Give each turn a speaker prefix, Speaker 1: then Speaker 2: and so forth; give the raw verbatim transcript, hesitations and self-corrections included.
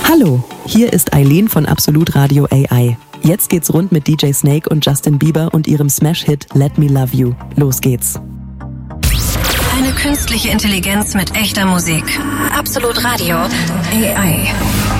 Speaker 1: Hallo, hier ist Eileen von Absolut Radio A I. Jetzt geht's rund mit D J Snake und Justin Bieber und ihrem Smash-Hit Let Me Love You. Los geht's.
Speaker 2: Eine künstliche Intelligenz mit echter Musik. Absolut Radio A I.